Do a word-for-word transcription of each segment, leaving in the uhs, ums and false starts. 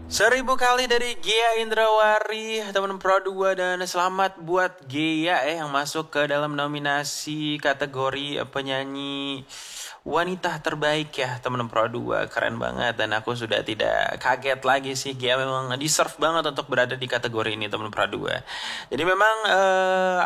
Seribu kali dari Gia Indrawari, teman Pro dua, dan selamat buat Gia eh yang masuk ke dalam nominasi kategori penyanyi wanita terbaik ya teman Pro dua. Keren banget dan aku sudah tidak kaget lagi sih, Gia memang deserve banget untuk berada di kategori ini teman Pro dua. Jadi memang uh,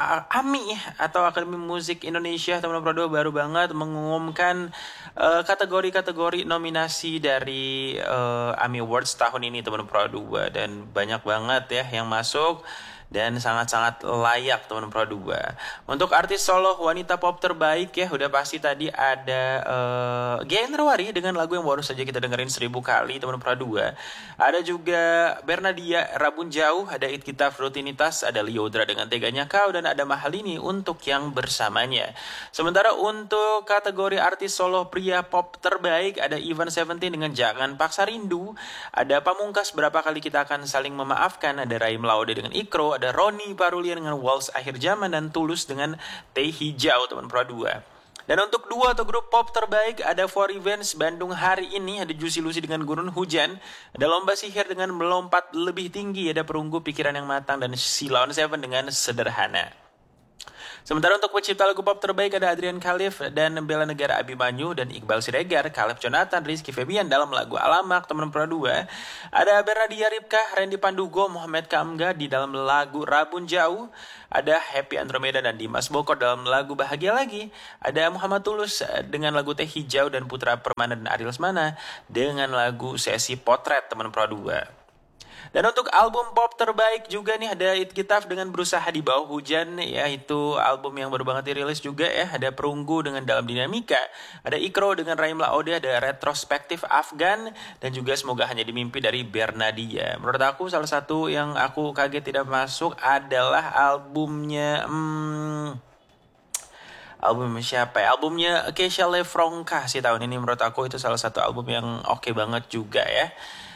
A M I atau Akademi Musik Indonesia teman Pro dua baru banget mengumumkan uh, kategori-kategori nominasi dari uh, A M I Awards tahun ini teman Pro dua, dan banyak banget ya yang masuk dan sangat-sangat layak teman Pro dua. Untuk artis solo wanita pop terbaik ya udah pasti tadi ada uh, Gia Indrawari dengan lagu yang baru saja kita dengerin seribu kali teman Pro dua. Ada juga Bernadia Rabun Jauh, ada It Kita Rutinitas, ada Liodra dengan Teganya Kau, dan ada Mahalini untuk Yang Bersamanya. Sementara untuk kategori artis solo pria pop terbaik ada Ivan Seventeen dengan Jangan Paksa Rindu, ada Pamungkas Berapa Kali Kita Akan Saling Memaafkan, ada Raim Laude dengan Ikro, ada Roni Parulian dengan Waltz Akhir Zaman, dan Tulus dengan Teh Hijau teman Pro dua. Dan untuk duo atau grup pop terbaik ada For Revenge Bandung Hari Ini, ada Juicy Lucy dengan Gurun Hujan, ada Lomba Sihir dengan Melompat Lebih Tinggi, ada Perunggu Pikiran Yang Matang, dan Silon Seven dengan Sederhana. Sementara untuk pencipta lagu pop terbaik ada Adrian Khalif dan Bella Negara Abimanyu, dan Iqbal Siregar, Caleb Jonathan, Rizky Febian dalam lagu Alamak teman Pro dua. Ada Bernadia Ripka, Randy Pandugo, Muhammad Kamga di dalam lagu Rabun Jauh. Ada Happy Andromeda dan Dimas Bokor dalam lagu Bahagia Lagi. Ada Muhammad Tulus dengan lagu Teh Hijau, dan Putra Permana dan Ariel Lesmana dengan lagu Sesi Potret teman Pro dua. Dan untuk album pop terbaik juga nih ada It Kita dengan Berusaha di Bawah Hujan, yaitu album yang baru banget dirilis juga ya. Ada Perunggu dengan Dalam Dinamika, ada Ikro dengan Raim Laude, ada Retrospektif Afgan, dan juga Semoga Hanya di Mimpi dari Bernadia. Menurut aku salah satu yang aku kaget tidak masuk adalah albumnya hmm, album siapa ya? Albumnya Keisha Lefronka sih tahun ini. Menurut aku itu salah satu album yang oke banget juga ya.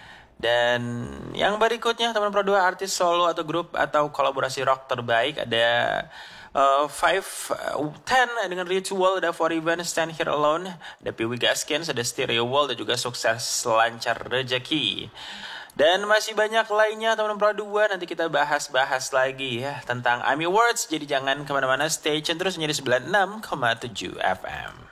Dan yang berikutnya teman Pro dua, artis solo atau grup atau kolaborasi rock terbaik ada uh, Five Ten dengan Ritual, ada For Even, Stand Here Alone, ada Piwi Gaskins, ada Stereo Wall, dan juga Sukses Lancar Rezeki. Dan masih banyak lainnya teman Pro dua, nanti kita bahas-bahas lagi ya tentang A M I Awards. Jadi jangan kemana-mana, stay tune terus menjadi sembilan puluh enam koma tujuh F M.